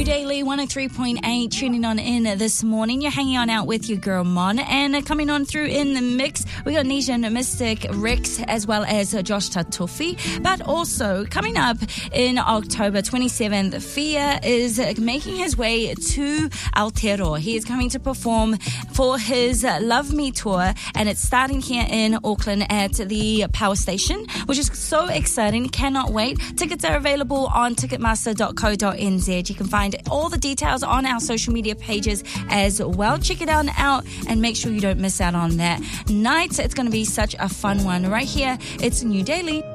New Daily 103.8 tuning on in this morning. You're hanging on out with your girl Mon, and coming on through in the mix we got Nesian Mystic, Rex, as well as Josh Tatufi. But also coming up in October 27th, Fia is making his way to Aotearoa. He is coming to perform for his Love Me tour, and it's starting here in Auckland at the Power Station, which is so exciting. Cannot wait. Tickets are available on ticketmaster.co.nz. You can find all the details on our social media pages as well. Check it out and make sure you don't miss out on that night. It's going to be such a fun one right here. It's New Daily.